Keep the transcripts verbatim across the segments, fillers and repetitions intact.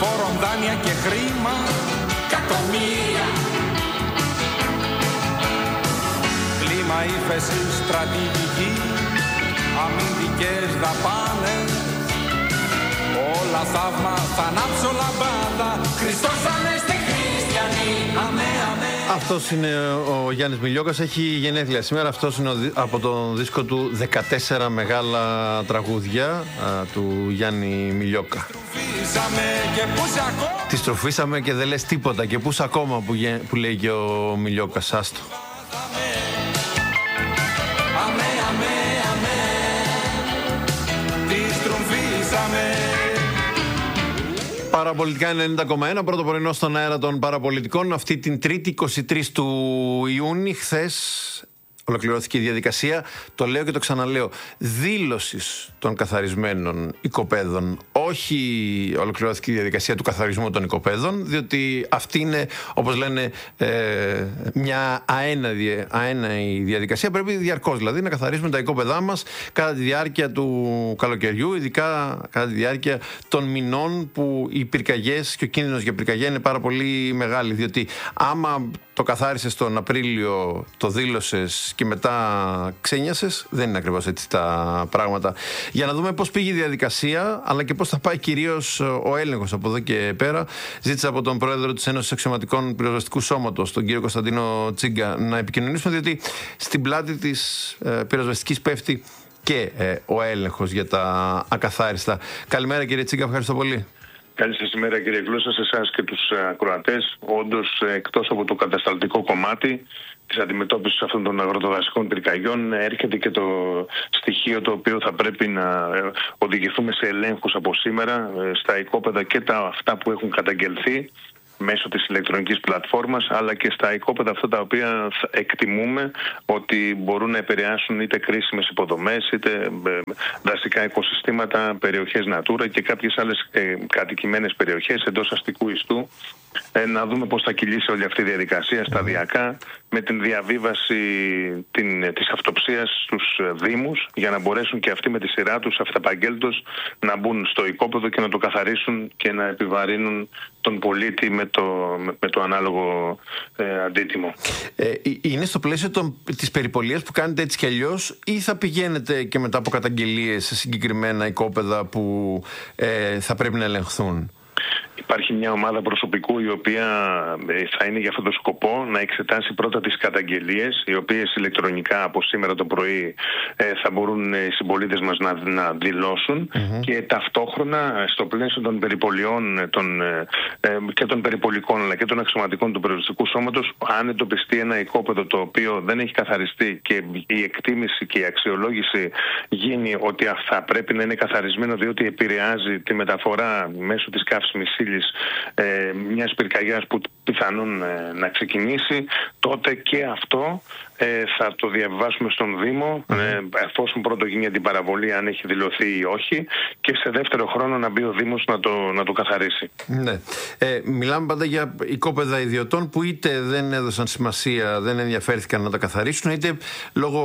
φόρων, δάνεια και χρήμα, εκατομμύρια. Κλίμα, ύφεση, στρατηγική, αμυντικές δαπάνες, όλα θαύμα, θανάψω λαμπάδα, Χριστός Ανέστη χριστιανοί, αμέ, αμέ. Αυτός είναι ο Γιάννης Μιλιόκας, έχει γενέθλια σήμερα. Αυτός είναι ο, από τον δίσκο του δεκατέσσερα μεγάλα τραγούδια α, του Γιάννη Μιλιόκα. Τη στροφήσαμε και δεν λες τίποτα. Και πούς ακόμα που, που λέει και ο Μιλιόκας, άστο. Αμέ, αμέ, αμέ, τη στροφήσαμε. Παραπολιτικά ενενήντα κόμμα ένα, πρώτο πρωινό στον αέρα των παραπολιτικών. Αυτή την Τρίτη, εικοστή τρίτη του Ιούνιου, χθες ολοκληρώθηκε η διαδικασία, το λέω και το ξαναλέω, δήλωσης των καθαρισμένων οικοπαίδων. Όχι ολοκληρώθηκε η διαδικασία του καθαρισμού των οικοπαίδων, διότι αυτή είναι, όπως λένε, ε, μια αέναη, αέναη διαδικασία. Πρέπει διαρκώς δηλαδή να καθαρίσουμε τα οικόπαιδά μας κατά τη διάρκεια του καλοκαιριού, ειδικά κατά τη διάρκεια των μηνών που οι πυρκαγιές και ο κίνδυνος για πυρκαγιά είναι πάρα πολύ μεγάλη. Διότι άμα το καθάρισες τον Απρίλιο, το δήλωσες και μετά ξένιασες, δεν είναι ακριβώς έτσι τα πράγματα. Για να δούμε πώς πήγε η διαδικασία, αλλά και πώς θα πάει κυρίως ο έλεγχος από εδώ και πέρα, ζήτησα από τον πρόεδρο της Ένωσης Αξιωματικών Πυροσβεστικού Σώματος, τον κύριο Κωνσταντίνο Τσίγκα, να επικοινωνήσουμε, διότι στην πλάτη της ε, πυροσβεστικής πέφτει και ε, ο έλεγχος για τα ακαθάριστα. Καλημέρα κύριε Τσίγκα, ευχαριστώ πολύ. Καλή σας ημέρα κύριε Γλώσσα, σε εσάς και τους ακροατές. Όντως, εκτός από το κατασταλτικό κομμάτι της αντιμετώπισης αυτών των αγροτοδασικών πυρκαγιών, έρχεται και το στοιχείο το οποίο θα πρέπει να οδηγηθούμε σε ελέγχους από σήμερα στα οικόπεδα και τα αυτά που έχουν καταγγελθεί μέσω της ηλεκτρονικής πλατφόρμας, αλλά και στα οικόπεδα αυτά τα οποία εκτιμούμε ότι μπορούν να επηρεάσουν είτε κρίσιμες υποδομές, είτε δασικά οικοσυστήματα, περιοχές Natura και κάποιες άλλες ε, κατοικημένες περιοχές εντός αστικού ιστού. Ε, να δούμε πώς θα κυλήσει όλη αυτή η διαδικασία σταδιακά, με την διαβίβαση την, της αυτοψίας στους δήμους, για να μπορέσουν και αυτοί με τη σειρά τους αυταπαγγέλτος να μπουν στο οικόπεδο και να το καθαρίσουν και να επιβαρύνουν τον πολίτη με το, με, με το ανάλογο ε, αντίτιμο. Ε, είναι στο πλαίσιο των, της περιπολίας που κάνετε έτσι κι αλλιώς, ή θα πηγαίνετε και μετά από καταγγελίες σε συγκεκριμένα οικόπεδα που ε, θα πρέπει να ελεγχθούν? Υπάρχει μια ομάδα προσωπικού η οποία θα είναι για αυτόν τον σκοπό να εξετάσει πρώτα τις καταγγελίες, οι οποίες ηλεκτρονικά από σήμερα το πρωί θα μπορούν οι συμπολίτες μας να, να δηλώσουν, mm-hmm. και ταυτόχρονα στο πλαίσιο των περιπολιών των, και των περιπολικών αλλά και των αξιωματικών του Πυροσβεστικού Σώματος, αν εντοπιστεί ένα οικόπεδο το οποίο δεν έχει καθαριστεί και η εκτίμηση και η αξιολόγηση γίνει ότι θα πρέπει να είναι καθαρισμένο διότι επηρεάζει τη μεταφορά μέσω της καύσιμης ύλης ε, μιας πυρκαγιάς που πιθανόν ε, να ξεκινήσει, τότε και αυτό ε, θα το διαβάσουμε στον Δήμο, ε, εφόσον πρώτο γίνει την παραβολή, αν έχει δηλωθεί ή όχι, και σε δεύτερο χρόνο να μπει ο Δήμος να το, να το καθαρίσει. Ναι. Ε, μιλάμε πάντα για οικόπεδα ιδιωτών που είτε δεν έδωσαν σημασία, δεν ενδιαφέρθηκαν να τα καθαρίσουν, είτε λόγω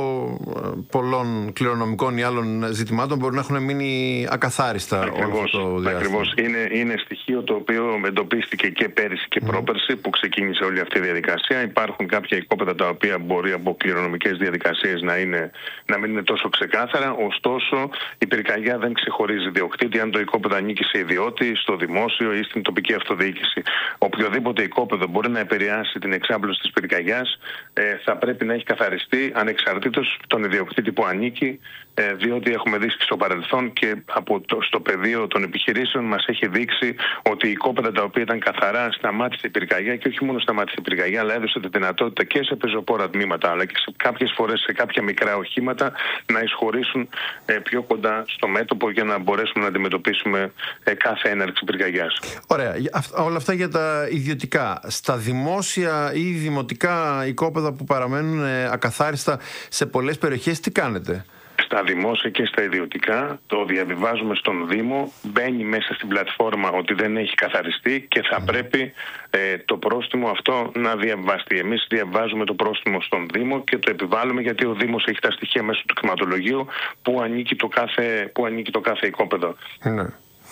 πολλών κληρονομικών ή άλλων ζητημάτων μπορούν να έχουν μείνει ακαθάριστα. Ακριβώς, όλο το ακριβώς. Είναι, είναι στοιχείο το οποίο εντοπίστηκε και πέρυσι και πρόπερσι που ξεκίνησε όλη αυτή η διαδικασία. Υπάρχουν κάποια οικόπεδα τα οποία μπορεί από κληρονομικές διαδικασίες να, είναι, να μην είναι τόσο ξεκάθαρα. Ωστόσο, η πυρκαγιά δεν ξεχωρίζει διοκτήτη αν το οικόπεδο ανήκει σε ιδιώτη, στο δημόσιο ή στην τοπική αυτοδιοίκηση. Οποιοδήποτε οικόπεδο μπορεί να επηρεάσει την εξάπλωση της πυρκαγιάς ε, θα πρέπει να έχει καθαριστεί ανεξαρτήτως τον ιδιοκτήτη που ανήκει, ε, διότι έχουμε δει στο παρελθόν και από το, στο πεδίο των επιχειρήσεων μας έχει δείξει ότι οι οικόπεδα τα οποία ήταν καθαρά σταμάτησε η πυρκαγιά, και όχι μόνο σταμάτησε η πυρκαγιά, αλλά έδωσε τη δυνατότητα και σε πεζοπόρα τμήματα αλλά και σε κάποιες φορές σε κάποια μικρά οχήματα να εισχωρήσουν ε, πιο κοντά στο μέτωπο για να μπορέσουμε να αντιμετωπίσουμε ε, κάθε έναρξη πυρκαγιάς. Ωραία. Όλα αυτά για τα ιδιωτικά. Στα δημόσια ή δημοτικά οικόπεδα που παραμένουν ε, ακαθάριστα σε πολλές περιοχές, τι κάνετε? Στα δημόσια και στα ιδιωτικά το διαβιβάζουμε στον Δήμο, μπαίνει μέσα στην πλατφόρμα ότι δεν έχει καθαριστεί και θα πρέπει ε, το πρόστιμο αυτό να διαβαστεί. Εμείς διαβάζουμε το πρόστιμο στον Δήμο και το επιβάλλουμε, γιατί ο Δήμος έχει τα στοιχεία μέσω του κτηματολογίου που ανήκει το κάθε, που ανήκει το κάθε οικόπεδο. Ναι.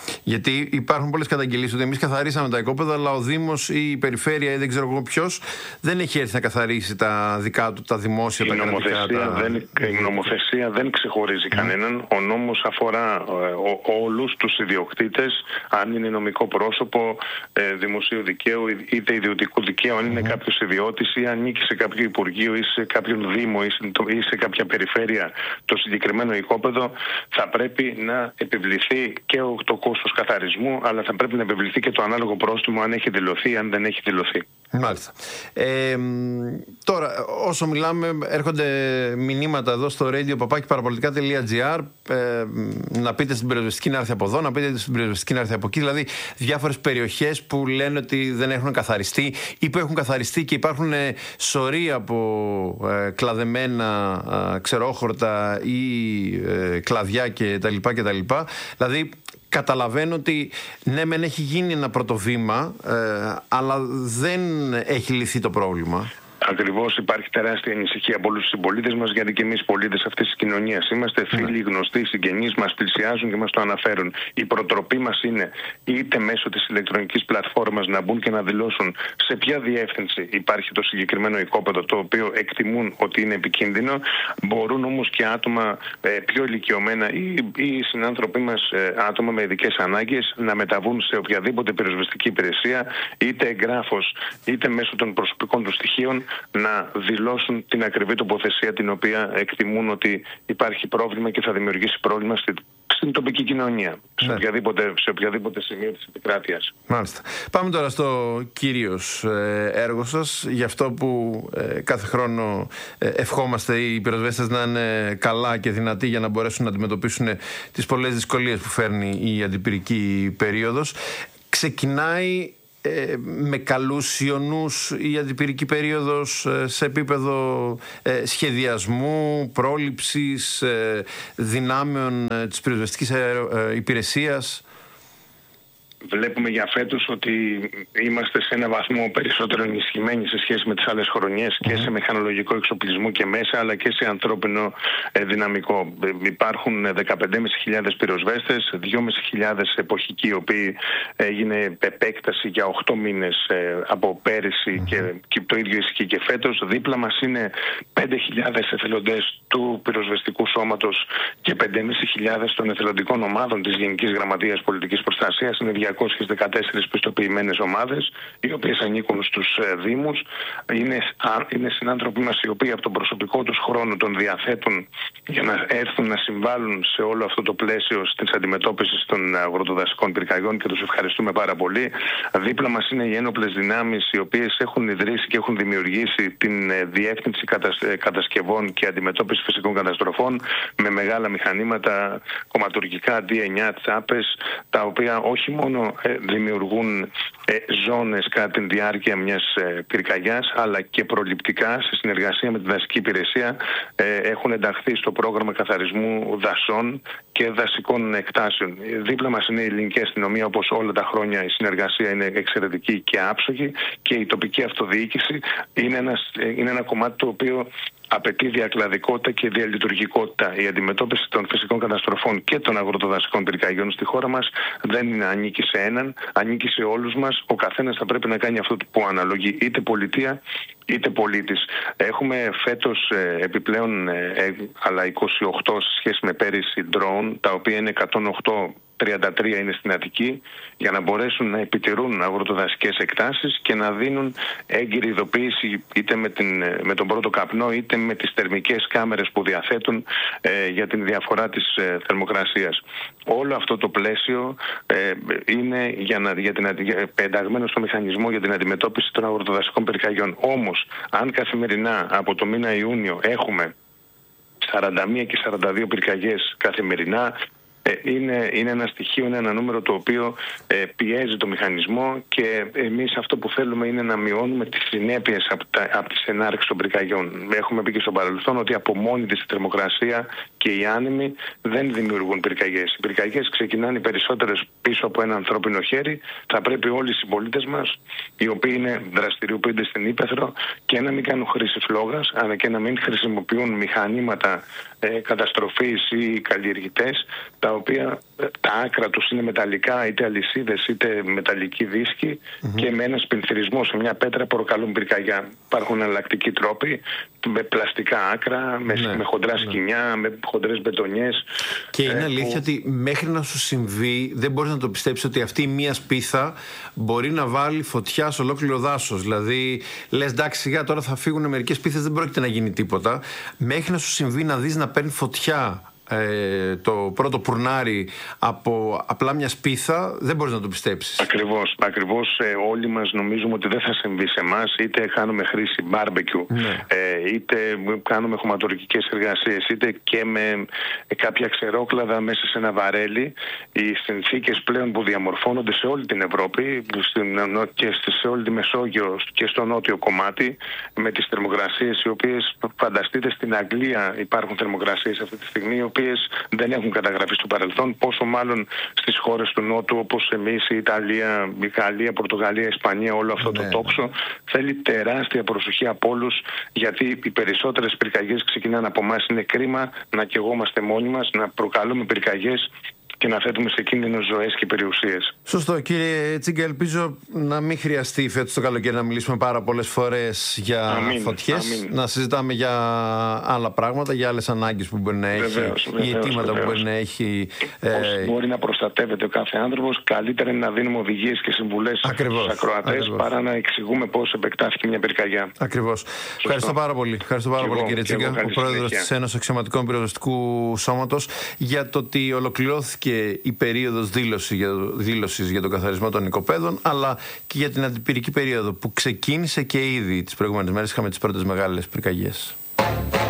Γιατί υπάρχουν πολλές καταγγελίες ότι εμείς καθαρίσαμε τα οικόπεδα, αλλά ο Δήμος ή η Περιφέρεια ή δεν ξέρω εγώ ποιος δεν έχει έρθει να καθαρίσει τα δικά του, τα δημόσια, η τα κρατικά. Τα... Δεν, η νομοθεσία δεν ξεχωρίζει mm. κανέναν. Ο νόμος αφορά ε, όλους τους ιδιοκτήτες, αν είναι νομικό πρόσωπο ε, δημοσίου δικαίου είτε ιδιωτικού δικαίου, αν είναι mm. κάποιος ιδιώτης ή ανήκει σε κάποιο υπουργείο ή σε κάποιον δήμο ή σε, ή σε κάποια περιφέρεια το συγκεκριμένο οικόπεδο, θα πρέπει να επιβληθεί και το κόστος καθαρισμού, αλλά θα πρέπει να επιβληθεί και το ανάλογο πρόστιμο αν έχει δηλωθεί ή αν δεν έχει δηλωθεί. Μάλιστα. Ε, τώρα, όσο μιλάμε, έρχονται μηνύματα εδώ στο radio παπάκι παραπολιτικά τελεία τζι άρ ε, να πείτε στην πυροσβεστική να έρθει από εδώ, να πείτε στην πυροσβεστική να έρθει από εκεί. Δηλαδή, διάφορες περιοχές που λένε ότι δεν έχουν καθαριστεί ή που έχουν καθαριστεί και υπάρχουν σωροί από ε, κλαδεμένα ε, ξερόχορτα ή ε, κλαδιά κτλ. κτλ. Δηλαδή, καταλαβαίνω ότι ναι, μεν έχει γίνει ένα πρώτο βήμα, ε, αλλά δεν έχει λυθεί το πρόβλημα. Ακριβώς, υπάρχει τεράστια ανησυχία από όλους τους συμπολίτες μας, γιατί και εμείς πολίτες αυτής της κοινωνίας είμαστε. Φίλοι, γνωστοί, συγγενείς μας πλησιάζουν και μας το αναφέρουν. Η προτροπή μας είναι είτε μέσω της ηλεκτρονικής πλατφόρμας να μπουν και να δηλώσουν σε ποια διεύθυνση υπάρχει το συγκεκριμένο οικόπεδο, το οποίο εκτιμούν ότι είναι επικίνδυνο. Μπορούν όμως και άτομα ε, πιο ηλικιωμένα ή, ή οι συνάνθρωποι μας, ε, άτομα με ειδικές ανάγκες, να μεταβούν σε οποιαδήποτε πυροσβεστική υπηρεσία, είτε εγγράφος είτε μέσω των προσωπικών του στοιχείων, να δηλώσουν την ακριβή τοποθεσία την οποία εκτιμούν ότι υπάρχει πρόβλημα και θα δημιουργήσει πρόβλημα στη, στην τοπική κοινωνία, ναι. σε, οποιαδήποτε, σε οποιαδήποτε σημείο της επικράτειας. Μάλιστα. Πάμε τώρα στο κυρίως ε, έργο σας, για αυτό που ε, κάθε χρόνο ε, ευχόμαστε οι πυροσβέστες να είναι καλά και δυνατοί για να μπορέσουν να αντιμετωπίσουν τις πολλές δυσκολίες που φέρνει η αντιπυρική περίοδος. Ξεκινάει με καλούς ιονούς η αντιπυρική περίοδος σε επίπεδο σχεδιασμού, πρόληψης, δυνάμεων της πυροσβεστικής υπηρεσίας. Βλέπουμε για φέτος ότι είμαστε σε ένα βαθμό περισσότερο ενισχυμένοι σε σχέση με τις άλλες χρονιές και σε μηχανολογικό εξοπλισμό και μέσα, αλλά και σε ανθρώπινο ε, δυναμικό. Υπάρχουν δεκαπέντε χιλιάδες πεντακόσιοι πυροσβέστες, δυόμισι χιλιάδες εποχικοί, οι οποίοι έγινε επέκταση για οκτώ μήνες ε, από πέρυσι και, και το ίδιο ισχύει και φέτος. Δίπλα μας είναι πέντε χιλιάδες εθελοντές του πυροσβεστικού σώματος και πέντε χιλιάδες πεντακόσιοι των εθελοντικών ομάδων της Γενικής Γραμματείας Πολιτικής Προστασίας. Είναι διακόσιες δεκατέσσερις πιστοποιημένες ομάδες, οι οποίες ανήκουν στους ε, Δήμους. Είναι, είναι συνάνθρωποι μας οι οποίοι από τον προσωπικό τους χρόνο τον διαθέτουν για να έρθουν να συμβάλλουν σε όλο αυτό το πλαίσιο της αντιμετώπισης των αγροτοδασικών πυρκαγιών και τους ευχαριστούμε πάρα πολύ. Δίπλα μας είναι οι ένοπλες δυνάμεις, οι οποίες έχουν ιδρύσει και έχουν δημιουργήσει την ε, διεύθυνση κατασ... κατασκευών και αντιμετώπιση φυσικών καταστροφών με μεγάλα μηχανήματα κομματουργικά, ντι εννιά, τσάπες, τα οποία όχι μόνο δημιουργούν ε, ζώνες κατά τη διάρκεια μιας ε, πυρκαγιάς, αλλά και προληπτικά σε συνεργασία με την δασική υπηρεσία ε, έχουν ενταχθεί στο πρόγραμμα καθαρισμού δασών και δασικών εκτάσεων. Δίπλα μας είναι η ελληνική αστυνομία, όπως όλα τα χρόνια η συνεργασία είναι εξαιρετική και άψογη, και η τοπική αυτοδιοίκηση είναι, ένας, είναι ένα κομμάτι το οποίο απαιτεί διακλαδικότητα και διαλειτουργικότητα. Η αντιμετώπιση των φυσικών καταστροφών και των αγροτοδασικών πυρκαγιών στη χώρα μας δεν είναι ανήκει σε έναν, ανήκει σε όλους μας. Ο καθένας θα πρέπει να κάνει αυτό που αναλογεί, είτε πολιτεία είτε πολίτης. Έχουμε φέτος ε, επιπλέον ε, αλλά είκοσι οκτώ σε σχέση με πέρυσι drone, τα οποία είναι εκατόν οκτώ, τριάντα τρία είναι στην Αττική, για να μπορέσουν να επιτηρούν αγροτοδασικές εκτάσεις και να δίνουν έγκυρη ειδοποίηση είτε με, την, με τον πρώτο καπνό είτε με τις θερμικές κάμερες που διαθέτουν ε, για την διαφορά της ε, θερμοκρασίας. Όλο αυτό το πλαίσιο ε, είναι για να, για την, για, πενταγμένο στο μηχανισμό για την αντιμετώπιση των αγροτοδασικών πυρκαγιών. Όμως, αν καθημερινά από το μήνα Ιούνιο έχουμε σαράντα μία και σαράντα δύο πυρκαγιές καθημερινά, Είναι, είναι ένα στοιχείο, είναι ένα νούμερο το οποίο ε, πιέζει το μηχανισμό, και εμείς αυτό που θέλουμε είναι να μειώνουμε τις συνέπειες από, τα, από τις ενάρξεις των πυρκαγιών. Έχουμε πει και στο παρελθόν ότι από μόνη της η θερμοκρασία και οι άνεμοι δεν δημιουργούν πυρκαγιές. Οι πυρκαγιές ξεκινάνε περισσότερες πίσω από ένα ανθρώπινο χέρι. Θα πρέπει όλοι οι συμπολίτες μας, οι οποίοι είναι δραστηριοποιούνται στην ύπαιθρο, και να μην κάνουν χρήση φλόγας, αλλά και να μην χρησιμοποιούν μηχανήματα ε, καταστροφής ή καλλιεργητές, τα οποία τα άκρα τους είναι μεταλλικά, είτε αλυσίδες είτε μεταλλική δίσκη, mm-hmm. και με ένα σπινθυρισμό σε μια πέτρα προκαλούν πυρκαγιά. Υπάρχουν εναλλακτικοί τρόποι με πλαστικά άκρα, με, ναι, με χοντρά ναι. σκοινιά, με χοντρές μπετονιές. Και είναι ε, αλήθεια που... ότι μέχρι να σου συμβεί δεν μπορείς να το πιστέψεις ότι αυτή η μία σπίθα μπορεί να βάλει φωτιά σε ολόκληρο δάσος. Δηλαδή λες εντάξει, σιγά τώρα θα φύγουν μερικές σπίθες, δεν πρόκειται να γίνει τίποτα. Μέχρι να σου συμβεί να δεις να παίρνει φωτιά Ε, το πρώτο πουρνάρι από απλά μια σπίθα, δεν μπορείς να το πιστέψεις. Ακριβώς, ακριβώς ε, όλοι μας νομίζουμε ότι δεν θα συμβεί σε εμάς, είτε κάνουμε χρήση μπάρμπεκιου, ναι. ε, είτε κάνουμε χωματουργικές εργασίες, είτε και με ε, κάποια ξερόκλαδα μέσα σε ένα βαρέλι. Οι συνθήκες πλέον που διαμορφώνονται σε όλη την Ευρώπη στην, και σε όλη τη Μεσόγειο και στο νότιο κομμάτι, με τις θερμοκρασίες οι οποίες, φανταστείτε, στην Αγγλία υπάρχουν θερμοκρασίες αυτή τη στιγμή, οι οποίες δεν έχουν καταγραφεί στο παρελθόν, πόσο μάλλον στις χώρες του Νότου όπως εμείς, η Ιταλία, η Γαλλία, Πορτογαλία, Ισπανία, όλο αυτό ναι, το τόξο θέλει τεράστια προσοχή από όλους, γιατί οι περισσότερες πυρκαγιές ξεκινάνε από εμάς. Είναι κρίμα να καιγόμαστε μόνοι μας, να προκαλούμε πυρκαγιές και να θέτουμε σε κίνδυνο ζωές και περιουσίες. Σωστό, κύριε Τσίγκα. Ελπίζω να μην χρειαστεί φέτος το καλοκαίρι να μιλήσουμε πάρα πολλές φορές για αμήν, φωτιές. Αμήν. Να συζητάμε για άλλα πράγματα, για άλλες ανάγκες που μπορεί να έχει, βεβαίως, βεβαίως, ή αιτήματα βεβαίως. που μπορεί να έχει. Πώς ε... μπορεί να προστατεύεται ο κάθε άνθρωπος. Καλύτερα είναι να δίνουμε οδηγίες και συμβουλές στους ακροατές παρά να εξηγούμε πώς επεκτάθηκε μια πυρκαγιά. Ακριβώς. Ευχαριστώ πάρα πολύ, Ευχαριστώ πάρα πολύ εγώ, κύριε Τσίγκα, ο πρόεδρος της Ένωσης Αξιωματικών Πυροσβεστικού Σώματος, για το ότι ολοκληρώθηκε και η περίοδος δήλωση για, δήλωσης για τον καθαρισμό των οικοπαίδων, αλλά και για την αντιπυρική περίοδο που ξεκίνησε και ήδη τις προηγούμενες μέρες είχαμε τις πρώτες μεγάλες πυρκαγιές.